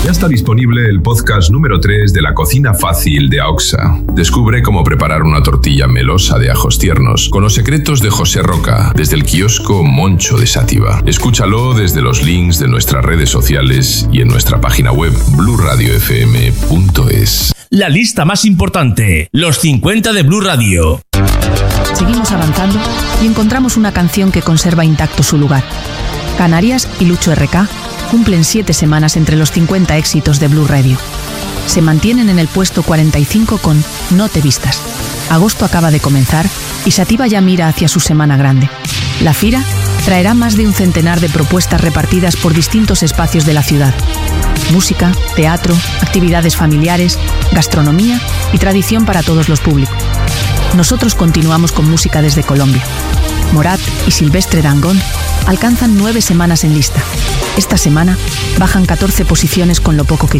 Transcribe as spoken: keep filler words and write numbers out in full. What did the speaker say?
Ya está disponible el podcast número tres de La Cocina Fácil de AOXA. Descubre cómo preparar una tortilla melosa de ajos tiernos con los secretos de José Roca desde el kiosco Moncho de Sátiva. Escúchalo desde los links de nuestras redes sociales y en nuestra página web blue radio f m punto es. La lista más importante, los cincuenta de Blue Radio. Seguimos avanzando y encontramos una canción que conserva intacto su lugar. Canarias y Lucho erre ka cumplen siete semanas entre los cincuenta éxitos de Blue Radio. Se mantienen en el puesto cuarenta y cinco con No te vistas. Agosto acaba de comenzar y Sativa ya mira hacia su semana grande. La Fira traerá más de un centenar de propuestas repartidas por distintos espacios de la ciudad. Música, teatro, actividades familiares, gastronomía y tradición para todos los públicos. Nosotros continuamos con música desde Colombia. Morat y Silvestre Dangond alcanzan nueve semanas en lista. Esta semana bajan catorce posiciones con Lo poco que